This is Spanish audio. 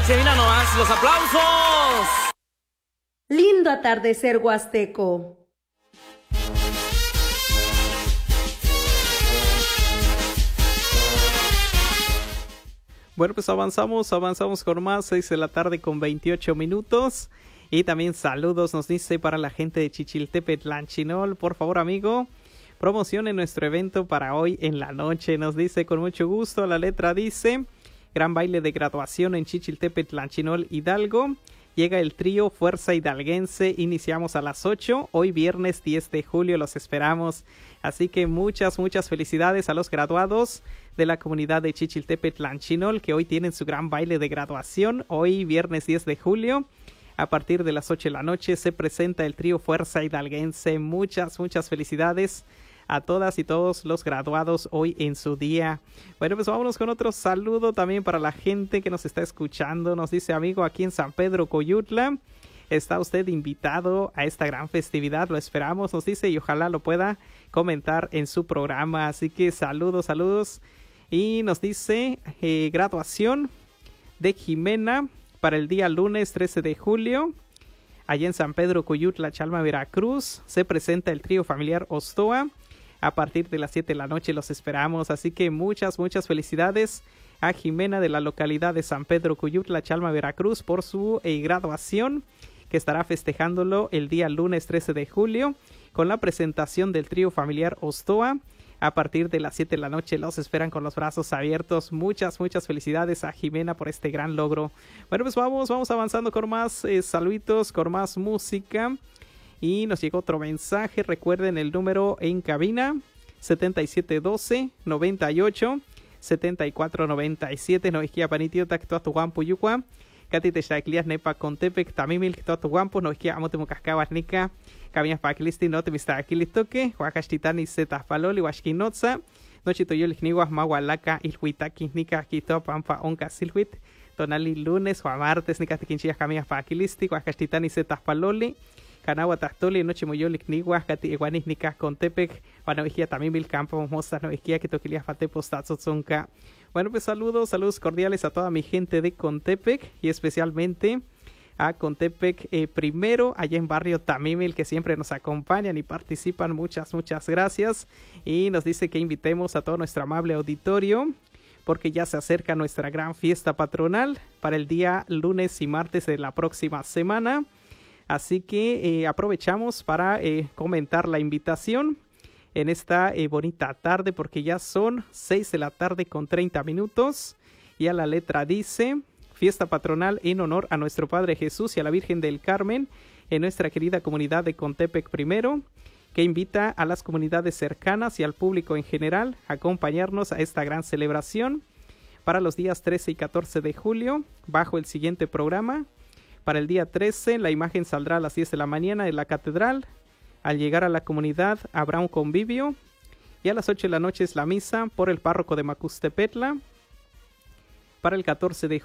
noche, mira nomás, los aplausos. Lindo atardecer huasteco. Bueno, pues avanzamos con más, 6 de la tarde con 28 minutos. Y también saludos, nos dice para la gente de Chichiltepetlanchinol, por favor amigo, promocione nuestro evento para hoy en la noche, nos dice con mucho gusto. La letra dice, gran baile de graduación en Chichiltepetlanchinol, Hidalgo. Llega el trío Fuerza Hidalguense, iniciamos a las 8, hoy viernes 10 de julio, los esperamos. Así que muchas felicidades a los graduados de la comunidad de Chichiltepetlanchinol, que hoy tienen su gran baile de graduación, hoy viernes 10 de julio. A partir de las 8 de la noche se presenta el trío Fuerza Hidalguense. Muchas felicidades a todas y todos los graduados hoy en su día. Bueno, pues vámonos con otro saludo también para la gente que nos está escuchando. Nos dice, amigo, aquí en San Pedro Coyutla, está usted invitado a esta gran festividad, lo esperamos, nos dice, y ojalá lo pueda comentar en su programa. Así que saludos. Y nos dice, graduación de Jimena para el día lunes 13 de julio. Allá en San Pedro Coyutla, Chalma, Veracruz, se presenta el trío familiar Ostoa. A partir de las 7 de la noche los esperamos. Así que muchas felicidades a Jimena de la localidad de San Pedro Coyutla, Chalma, Veracruz, por su graduación, que estará festejándolo el día lunes 13 de julio con la presentación del trío familiar Ostoa. A partir de las 7 de la noche los esperan con los brazos abiertos. Muchas felicidades a Jimena por este gran logro. Bueno, pues vamos avanzando con más saluditos, con más música. Y nos llegó otro mensaje. Recuerden el número en cabina, 7712-98-7497. Noisquia panitiotac tuatuampu yucua. Catite Shaklias Nepa Contepec Tamimil tuatuampu. Noisquia amotemucascabas nica. Cabinas Pakilisti no te vista Aquilistoque. Huacastitani Zetas Paloli, Huashkinotza. Nochitoyolik Niguas Mahualaca, Ilhuitaki Nica, Quito, Pampa, Onca Silhuit. Tonali lunes o martes, Nicastiquinchillas Caminas Pakilisti, Huacastitani Zetas Paloli. Canagua Tastoli, Noche Moyolik Niguas, Cati Iguanis Nicas Contepec, Guanovigia también Mil Campos, Mostas Novigia, que Toquilias Fatepos Tazotzonca. Bueno, pues saludos cordiales a toda mi gente de Contepec y especialmente a Contepec primero, allá en barrio Tamimil, que siempre nos acompañan y participan. Muchas gracias. Y nos dice que invitemos a todo nuestro amable auditorio, porque ya se acerca nuestra gran fiesta patronal para el día lunes y martes de la próxima semana. Así que aprovechamos para comentar la invitación en esta bonita tarde, porque ya son 6 de la tarde con 30 minutos. Y a la letra dice, fiesta patronal en honor a nuestro Padre Jesús y a la Virgen del Carmen en nuestra querida comunidad de Contepec primero, que invita a las comunidades cercanas y al público en general a acompañarnos a esta gran celebración para los días 13 y 14 de julio bajo el siguiente programa. Para el día 13, la imagen saldrá a las 10 de la mañana de la catedral. Al llegar a la comunidad habrá un convivio. Y a las 8 de la noche es la misa por el párroco de Macustepetla. Para el 14 de